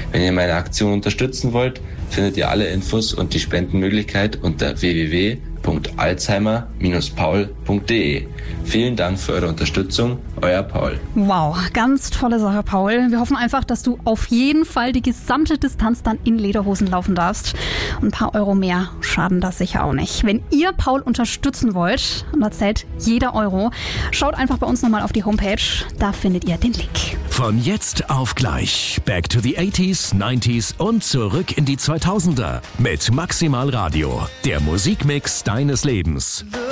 Wenn ihr meine Aktion unterstützen wollt, findet ihr alle Infos und die Spendenmöglichkeit unter www.alzheimer-paul.de. Vielen Dank für eure Unterstützung, euer Paul. Wow, ganz tolle Sache, Paul. Wir hoffen einfach, dass du auf jeden Fall die gesamte Distanz dann in Lederhosen laufen darfst. Ein paar Euro mehr schaden das sicher auch nicht. Wenn ihr Paul unterstützen wollt, und da zählt jeder Euro, schaut einfach bei uns nochmal auf die Homepage. Da findet ihr den Link. Von jetzt auf gleich. Back to the 80s, 90s und zurück in die 2000er. Mit Maximal Radio. Der Musikmix deines Lebens.